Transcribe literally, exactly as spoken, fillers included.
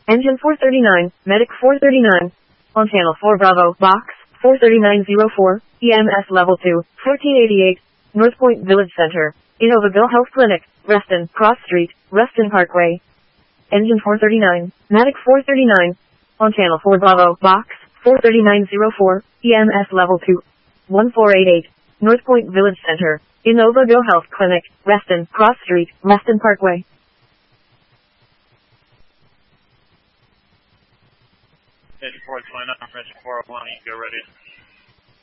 Engine four thirty-nine, Medic four thirty-nine. On channel four Bravo, box, four thirty-nine oh four, E M S level two, fourteen eighty-eight, North Point Village Center, Innovaville Health Clinic, Reston, Cross Street, Reston Parkway. Engine four thirty-nine, Medic four thirty-nine. On channel four Bravo, box, four thirty-nine oh four, E M S level two, fourteen eighty-eight, North Point Village Center, Innovaville Health Clinic, Reston, Cross Street, Reston Parkway. Engine four twenty-nine, Engine four oh one, you go ready.